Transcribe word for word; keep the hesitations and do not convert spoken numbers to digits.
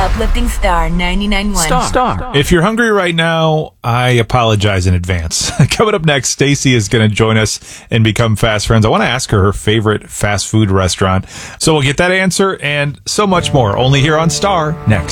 Uplifting Star ninety-nine point one. Star. Star. If you're hungry right now, I apologize in advance. Coming up next, Stacy is going to join us and become fast friends. I want to ask her her favorite fast food restaurant. So we'll get that answer and so much more only here on Star next.